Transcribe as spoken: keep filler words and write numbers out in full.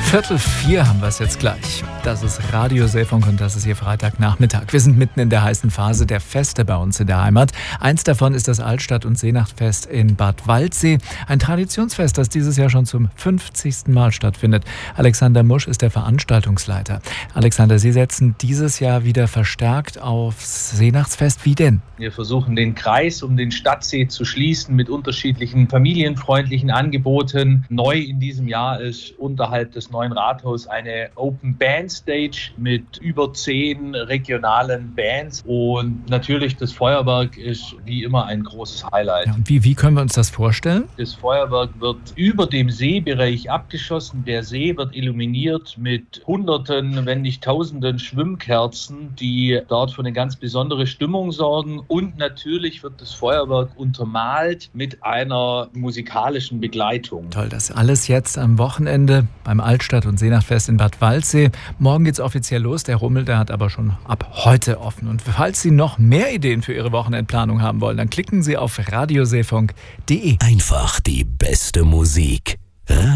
Viertel vier haben wir es jetzt gleich. Das ist Radio Seefunk und das ist hier Freitagnachmittag. Wir sind mitten in der heißen Phase der Feste bei uns in der Heimat. Eins davon ist das Altstadt- und Seenachtfest in Bad Waldsee. Ein Traditionsfest, das dieses Jahr schon zum fünfzigsten Mal stattfindet. Alexander Musch ist der Veranstaltungsleiter. Alexander, Sie setzen dieses Jahr wieder verstärkt aufs Seenachtsfest. Wie denn? Wir versuchen den Kreis um den Stadtsee zu schließen mit unterschiedlichen familienfreundlichen Angeboten. Neu in diesem Jahr ist unterhalb des neuen Rathauses eine Open Band Stage mit über zehn regionalen Bands. Und natürlich das Feuerwerk ist wie immer ein großes Highlight. Ja, und wie, wie können wir uns das vorstellen? Das Feuerwerk wird über dem Seebereich abgeschossen. Der See wird illuminiert mit Hunderten, wenn nicht Tausenden Schwimmkerzen, die dort für eine ganz besondere Stimmung sorgen. Und natürlich wird das Feuerwerk untermalt mit einer musikalischen Begleitung. Toll, das alles jetzt am Wochenende beim Altstadt- und Seenachtfest in Bad Waldsee. Morgen geht's offiziell los. Der Rummel, der hat aber schon ab heute offen. Und falls Sie noch mehr Ideen für Ihre Wochenendplanung haben wollen, dann klicken Sie auf radioseefunk punkt de. Einfach die beste Musik.